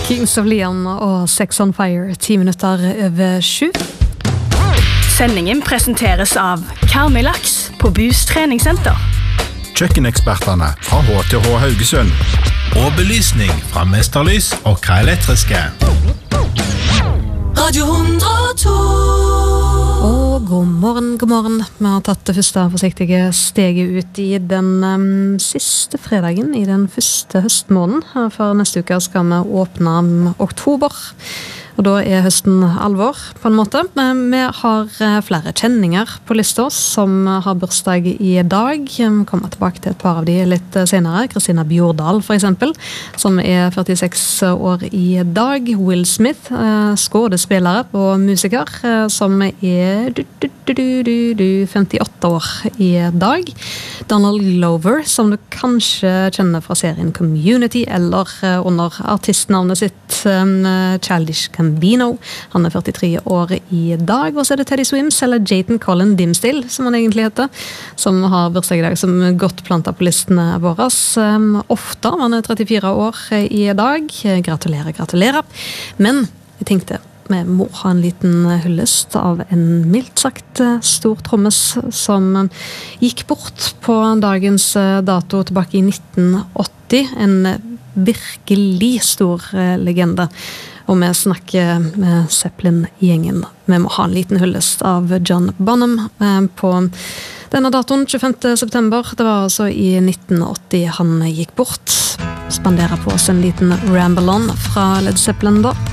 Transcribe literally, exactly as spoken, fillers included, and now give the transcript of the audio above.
Kings of Leon og Sex on Fire, ti minutter over sju. Sendingen presenteres av Karmilaks på Bus treningssenter. Kjøkkeneksperterne fra H T H Haugesund. Og belysning fra Mesterlys og K-elektriske. Radio hundre og to. Og god morgen, god morgen. Vi har tatt det første forsiktige steget ut i den um, siste fredagen i den første høstmåneden. For neste uke skal vi åpne um, oktober. Og da er høsten alvor, på en måte. Vi har flere kjenninger på lista som har bursdag i dag. Vi kommer tilbake til et par av de litt senere. Kristina Bjordal, for eksempel, som er førtiseks år i dag. Will Smith, skådespillere og musiker, som er du, du, du, du, du, femtiåtte år i dag. Donald Glover, som du kanskje kjenner fra serien Community, eller under artistnavnet sitt Childish Gambino. Han er førtitre år i dag, og så er det Teddy Swims, eller Jayden Colin Dimstill, som han egentlig heter, som har bursdag i dag, som godt plantet på listene våre. Um, ofte, han er trettifire år i dag. Gratulerer, gratulerer. Men jeg tenkte, vi må ha en liten hyllest av en mildt sagt stor trommes som gikk bort på dagens dato tilbake i nitten åtti. En virkelig stor legende. Og vi snakker med Zeppelin-gjengen. Vi må ha en liten hyllest av John Bonham på denne datoen, tjuefemte september. Det var altså i nitten åtti han gikk bort. Spanderer på oss en liten ramble-on fra Led Zeppelin da.